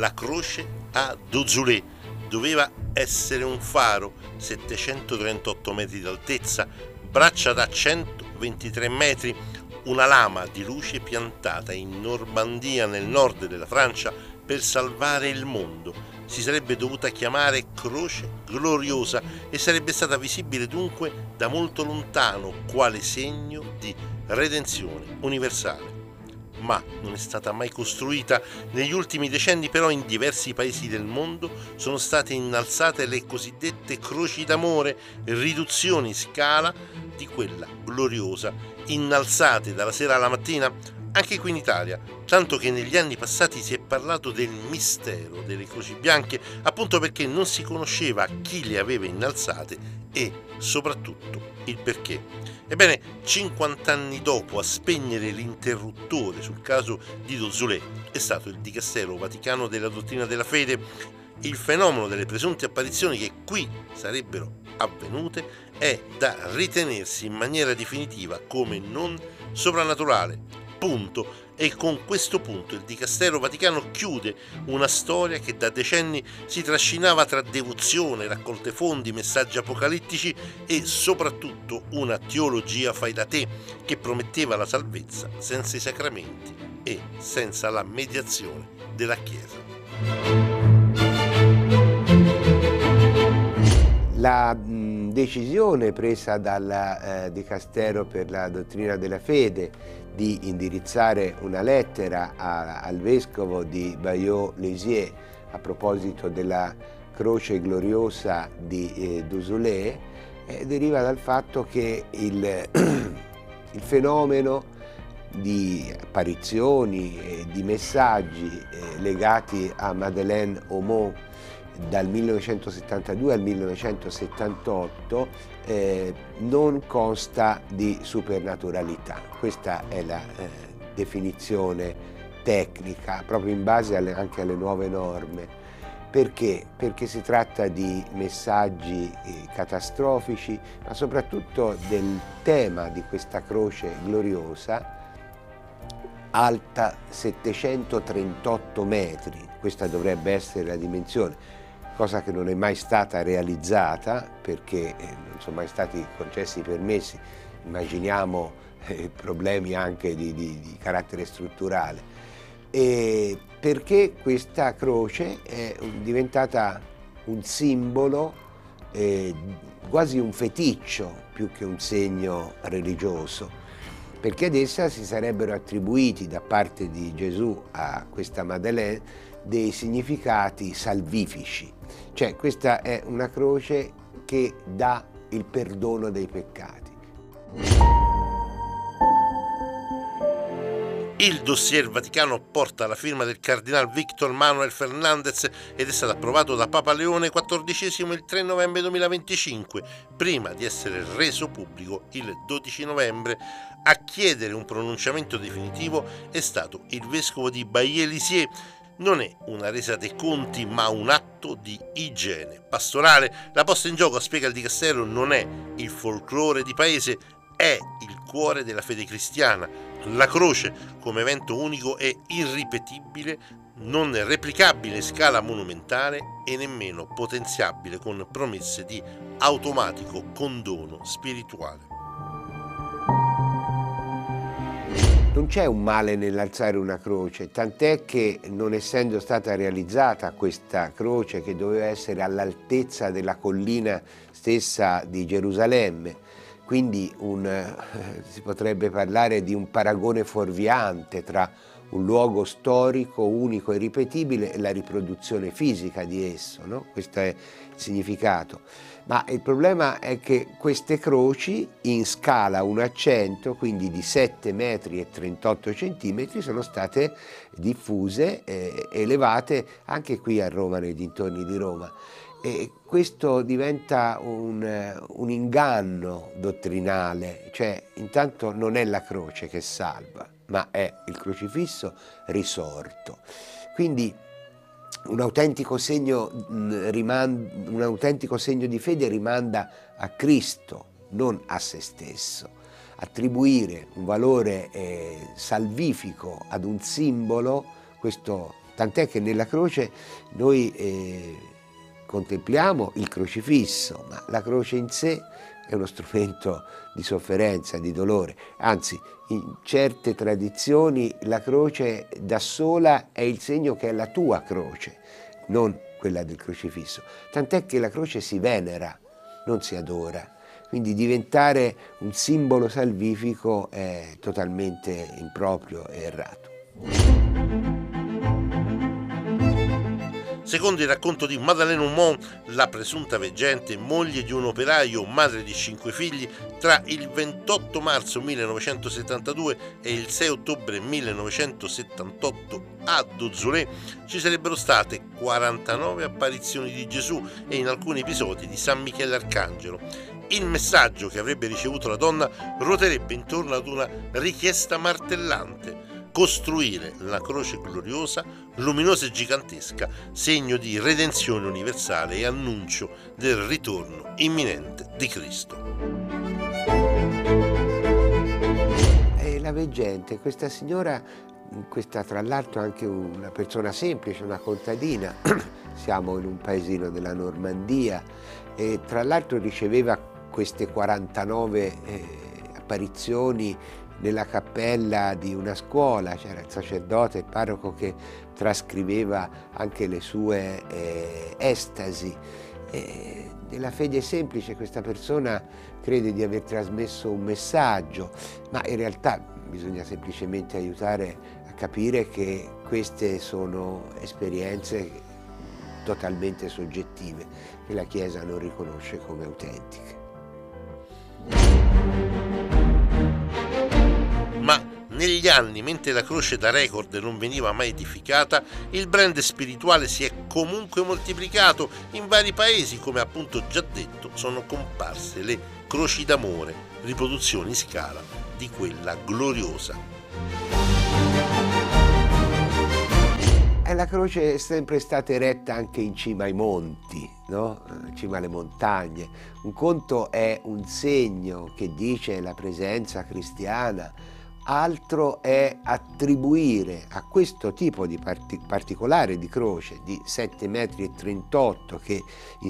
la croce a Duzulé. Doveva essere un faro, 738 metri d'altezza, braccia da 123 metri, una lama di luce piantata in Normandia, nel nord della Francia, per salvare il mondo. Si sarebbe dovuta chiamare Croce Gloriosa e sarebbe stata visibile dunque da molto lontano quale segno di redenzione universale. Ma non è stata mai costruita. Negli ultimi decenni però in diversi paesi del mondo sono state innalzate le cosiddette croci d'amore, riduzioni in scala di quella gloriosa, innalzate dalla sera alla mattina anche qui in Italia, tanto che negli anni passati si è parlato del mistero delle croci bianche, appunto perché non si conosceva chi le aveva innalzate e soprattutto il perché. Ebbene, 50 anni dopo, a spegnere l'interruttore sul caso di Duzulé è stato il Dicastero Vaticano della Dottrina della Fede. Il fenomeno delle presunte apparizioni che qui sarebbero avvenute è da ritenersi in maniera definitiva come non soprannaturale. Punto. E con questo punto il Dicastero Vaticano chiude una storia che da decenni si trascinava tra devozione, raccolte fondi, messaggi apocalittici e soprattutto una teologia fai da te che prometteva la salvezza senza i sacramenti e senza la mediazione della Chiesa. La decisione presa dal Dicastero per la Dottrina della Fede di indirizzare una lettera al vescovo di Bayeux-Lisieux a proposito della croce gloriosa di Duzulé deriva dal fatto che il fenomeno di apparizioni e di messaggi legati a Madeleine Aumont dal 1972 al 1978 non consta di supernaturalità. Questa è la definizione tecnica, proprio in base anche alle nuove norme. Perché? Perché si tratta di messaggi catastrofici, ma soprattutto del tema di questa croce gloriosa, alta 738 metri, questa dovrebbe essere la dimensione, cosa che non è mai stata realizzata perché non sono mai stati concessi i permessi, immaginiamo problemi anche di carattere strutturale, e perché questa croce è diventata un simbolo, quasi un feticcio più che un segno religioso, perché ad essa si sarebbero attribuiti da parte di Gesù a questa Madeleine dei significati salvifici. Cioè questa è una croce che dà il perdono dei peccati. Il dossier Vaticano porta la firma del Cardinal Víctor Manuel Fernández ed è stato approvato da Papa Leone XIV il 3 novembre 2025, prima di essere reso pubblico il 12 novembre. A chiedere un pronunciamento definitivo è stato il vescovo di Bayeux-Lisieux. Non è una resa dei conti, ma un atto di igiene pastorale. La posta in gioco, spiega il Dicastero, non è il folklore di paese, è il cuore della fede cristiana. La croce, come evento unico, è irripetibile, non replicabile in scala monumentale e nemmeno potenziabile con promesse di automatico condono spirituale. Non c'è un male nell'alzare una croce, tant'è che non essendo stata realizzata questa croce che doveva essere all'altezza della collina stessa di Gerusalemme, quindi si potrebbe parlare di un paragone fuorviante tra un luogo storico unico e ripetibile e la riproduzione fisica di esso, no? Questo è il significato. Ma il problema è che queste croci in scala 1 a 100, quindi di 7 metri e 38 centimetri, sono state diffuse e elevate anche qui a Roma, nei dintorni di Roma. E questo diventa un inganno dottrinale, cioè intanto non è la croce che salva, ma è il crocifisso risorto. Quindi un autentico segno di fede rimanda a Cristo, non a se stesso. Attribuire un valore salvifico ad un simbolo, questo tant'è che nella croce noi contempliamo il crocifisso, ma la croce in sé è uno strumento di sofferenza, di dolore, anzi in certe tradizioni la croce da sola è il segno che è la tua croce, non quella del crocifisso, tant'è che la croce si venera, non si adora, quindi diventare un simbolo salvifico è totalmente improprio e errato. Secondo il racconto di Madeleine Aumont, la presunta veggente, moglie di un operaio, madre di 5 figli, tra il 28 marzo 1972 e il 6 ottobre 1978 a Dozolé ci sarebbero state 49 apparizioni di Gesù e in alcuni episodi di San Michele Arcangelo. Il messaggio che avrebbe ricevuto la donna ruoterebbe intorno ad una richiesta martellante: costruire la croce gloriosa, luminosa e gigantesca, segno di redenzione universale e annuncio del ritorno imminente di Cristo. E la veggente, questa signora, questa tra l'altro anche una persona semplice, una contadina, siamo in un paesino della Normandia, e tra l'altro riceveva queste 49 apparizioni nella cappella di una scuola, c'era il sacerdote, il parroco che trascriveva anche le sue estasi. Nella fede semplice questa persona crede di aver trasmesso un messaggio, ma in realtà bisogna semplicemente aiutare a capire che queste sono esperienze totalmente soggettive, che la Chiesa non riconosce come autentiche. Ma negli anni, mentre la croce da record non veniva mai edificata, il brand spirituale si è comunque moltiplicato. In vari paesi, come appunto già detto, sono comparse le croci d'amore, riproduzioni in scala di quella gloriosa. La croce è sempre stata eretta anche in cima ai monti, no? In cima alle montagne. Un conto è un segno che dice la presenza cristiana, altro è attribuire a questo tipo di particolare di croce di 7,38 m che